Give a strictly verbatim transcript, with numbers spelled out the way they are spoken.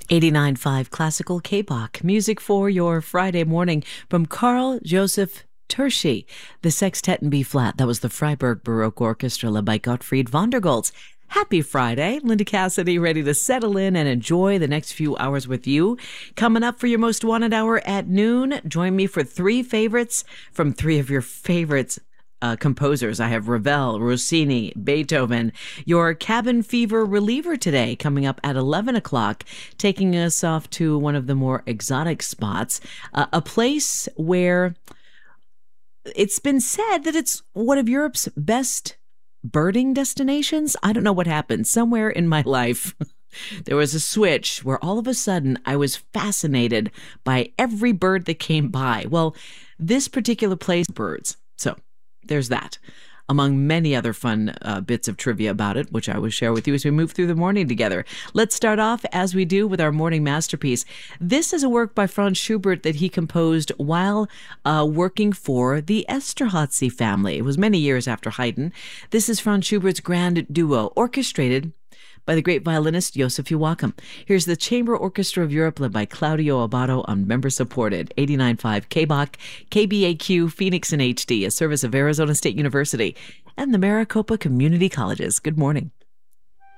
eighty-nine point five Classical K-Bach, music for your Friday morning from Carl Joseph Tershi, the Sextet in B-flat. That was the Freiburg Baroque Orchestra led by Gottfried von der Goltz. Happy Friday. Linda Cassidy ready to settle in and enjoy the next few hours with you. Coming up for your most wanted hour at noon, join me for three favorites from three of your favorites Uh, composers. I have Ravel, Rossini, Beethoven. Your cabin fever reliever today coming up at eleven o'clock, taking us off to one of the more exotic spots, uh, a place where it's been said that it's one of Europe's best birding destinations. I don't know what happened. Somewhere in my life, there was a switch where all of a sudden I was fascinated by every bird that came by. Well, this particular place, birds. So there's that, among many other fun uh, bits of trivia about it, which I will share with you as we move through the morning together. Let's start off, as we do, with our morning masterpiece. This is a work by Franz Schubert that he composed while uh, working for the Esterházy family. It was many years after Haydn. This is Franz Schubert's Grand Duo, orchestrated by the great violinist Joseph Joachim. Here's the Chamber Orchestra of Europe led by Claudio Abbado on member-supported eighty-nine point five K-Bach, K B A Q, Phoenix in H D, a service of Arizona State University and the Maricopa Community Colleges. Good morning.